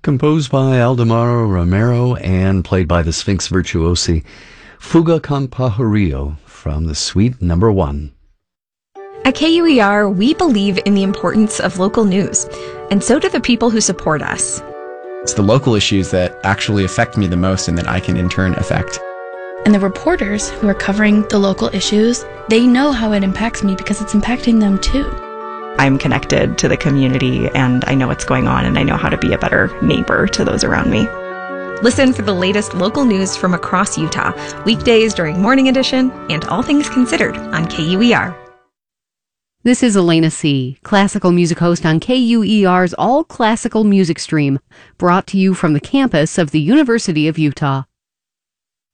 Composed by Aldemaro Romero and played by the Sphinx Virtuosi, Fuga con Pajarillo from the Suite Number 1. At KUER, we believe in the importance of local news, and so do the people who support us. It's the local issues that actually affect me the most and that I can in turn affect. And the reporters who are covering the local issues, they know how it impacts me because it's impacting them too. I'm connected to the community and I know what's going on and I know how to be a better neighbor to those around me. Listen for the latest local news from across Utah, weekdays during Morning Edition and All Things Considered on KUER. This is Elena C., classical music host on KUER's All Classical Music Stream, brought to you from the campus of the University of Utah.